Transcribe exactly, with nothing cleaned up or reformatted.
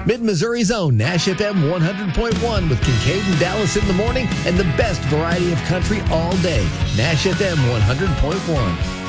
Mid-Missouri's own Nash F M one hundred point one with Kincaid and Dallas in the morning and the best variety of country all day. Nash F M one hundred point one.